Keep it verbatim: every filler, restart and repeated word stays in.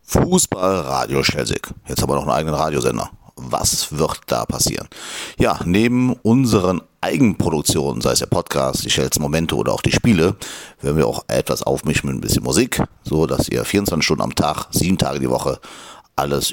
Fußballradio Schelsig. Jetzt haben wir noch einen eigenen Radiosender. Was wird da passieren? Ja, neben unseren Eigenproduktionen, sei es der Podcast, die Schels Momente oder auch die Spiele, werden wir auch etwas aufmischen mit ein bisschen Musik, so dass ihr vierundzwanzig Stunden am Tag, sieben Tage die Woche alles